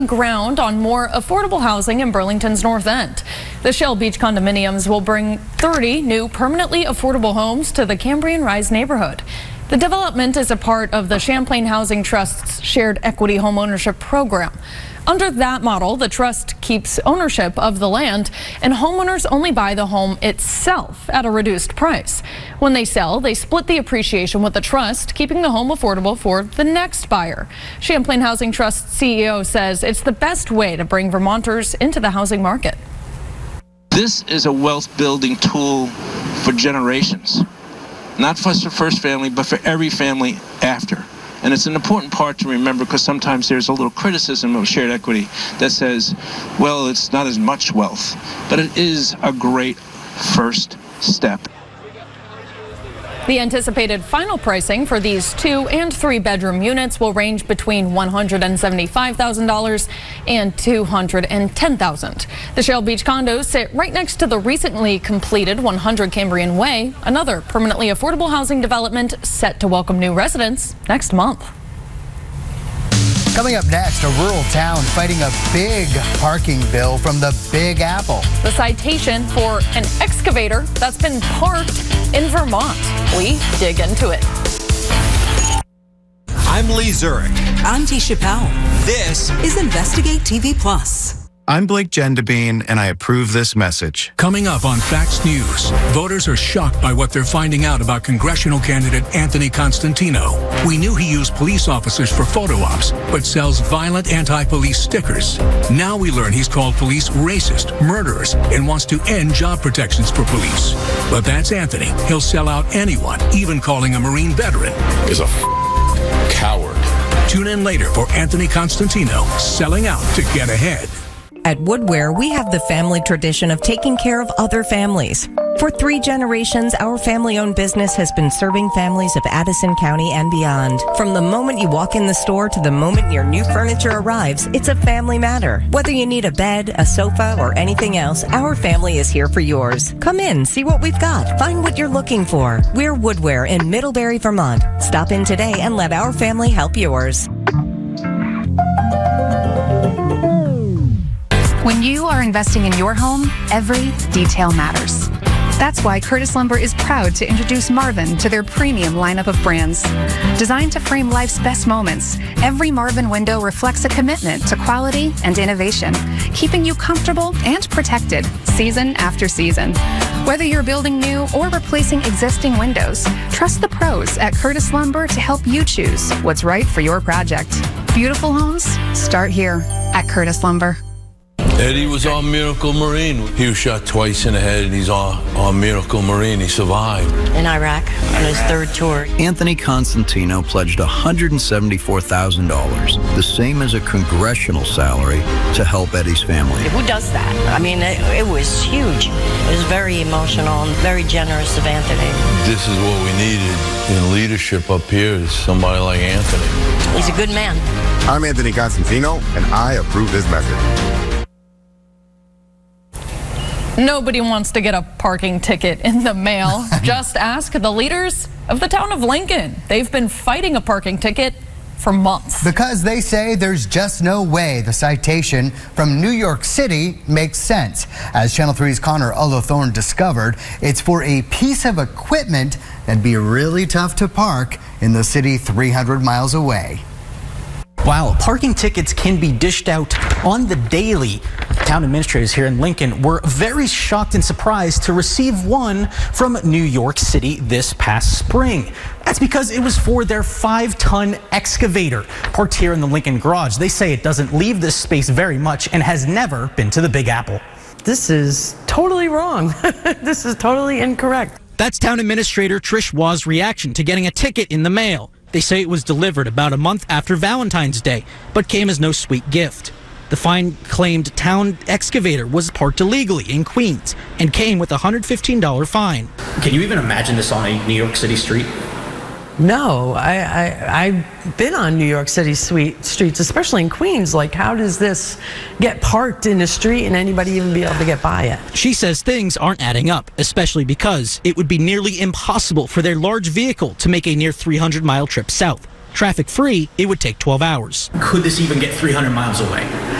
ground on more affordable housing in Burlington's North End. The Shell Beach condominiums will bring 30 new permanently affordable homes to the Cambrian Rise neighborhood. The development is a part of the Champlain Housing Trust's shared equity homeownership program. Under that model, the trust keeps ownership of the land, and homeowners only buy the home itself at a reduced price. When they sell, they split the appreciation with the trust, keeping the home affordable for the next buyer. Champlain Housing Trust CEO says it's the best way to bring Vermonters into the housing market. This is a wealth building tool for generations, not just for first family, but for every family after. And it's an important part to remember, because sometimes there's a little criticism of shared equity that says, well, it's not as much wealth, but it is a great first step. The anticipated final pricing for these 2- and 3-bedroom units will range between $175,000 and $210,000. The Shell Beach condos sit right next to the recently completed 100 Cambrian Way, another permanently affordable housing development set to welcome new residents next month. Coming up next, a rural town fighting a big parking bill from the Big Apple. The citation for an excavator that's been parked in Vermont. We dig into it. I'm Lee Zurich. I'm T. Chappelle. This is Investigate TV Plus. I'm Blake Gendabine, and I approve this message. Coming up on Fax News, voters are shocked by what they're finding out about congressional candidate Anthony Constantino. We knew he used police officers for photo ops, but sells violent anti-police stickers. Now we learn he's called police racist, murderers, and wants to end job protections for police. But that's Anthony. He'll sell out anyone, even calling a Marine veteran is a coward. Tune in later for Anthony Constantino selling out to get ahead. At Woodware, we have the family tradition of taking care of other families. For 3 generations, our family-owned business has been serving families of Addison County and beyond. From the moment you walk in the store to the moment your new furniture arrives, it's a family matter. Whether you need a bed, a sofa, or anything else, our family is here for yours. Come in, see what we've got, find what you're looking for. We're Woodware in Middlebury, Vermont. Stop in today and let our family help yours. When you are investing in your home, every detail matters. That's why Curtis Lumber is proud to introduce Marvin to their premium lineup of brands. Designed to frame life's best moments, every Marvin window reflects a commitment to quality and innovation, keeping you comfortable and protected season after season. Whether you're building new or replacing existing windows, trust the pros at Curtis Lumber to help you choose what's right for your project. Beautiful homes start here at Curtis Lumber. Eddie was on Miracle Marine. He was shot twice in the head, and he's on Miracle Marine. He survived. In Iraq on his 3rd tour. Anthony Constantino pledged $174,000, the same as a congressional salary, to help Eddie's family. Who does that? I mean, it was huge. It was very emotional and very generous of Anthony. This is what we needed in leadership up here, is somebody like Anthony. He's a good man. I'm Anthony Constantino, and I approve this message. Nobody wants to get a parking ticket in the mail. Just ask the leaders of the town of Lincoln. They've been fighting a parking ticket for months. Because they say there's just no way the citation from New York City makes sense. As Channel 3's Connor Ullathorne discovered, it's for a piece of equipment that'd be really tough to park in the city 300 miles away. Wow, parking tickets can be dished out on the daily. Town administrators here in Lincoln were very shocked and surprised to receive one from New York City this past spring. That's because it was for their 5-ton excavator parked here in the Lincoln garage. They say it doesn't leave this space very much and has never been to the Big Apple. This is totally wrong. This is totally incorrect. That's Town Administrator Trish Waugh's reaction to getting a ticket in the mail. They say it was delivered about a month after Valentine's Day, but came as no sweet gift. The fine claimed town excavator was parked illegally in Queens and came with a $115 fine. Can you even imagine this on a New York City street? No, I've been on New York City streets, especially in Queens. Like, how does this get parked in the street and anybody even be able to get by it? She says things aren't adding up, especially because it would be nearly impossible for their large vehicle to make a near 300-mile trip south. Traffic-free, it would take 12 hours. Could this even get 300 miles away?